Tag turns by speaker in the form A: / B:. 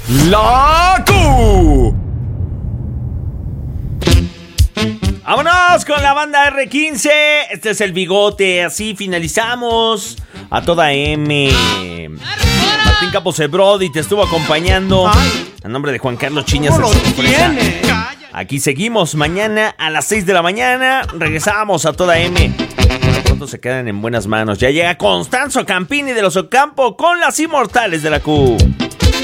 A: La Q. Vámonos con la banda R15. Este es el Bigote. Así finalizamos a toda M. Martín Campos Brody te estuvo acompañando. A nombre de Juan Carlos Chiñas. Aquí seguimos mañana a las 6 de la mañana. Regresamos a toda M. Por pronto se quedan en buenas manos. Ya llega Constanzo Campini de los Ocampo con las Inmortales de la Q.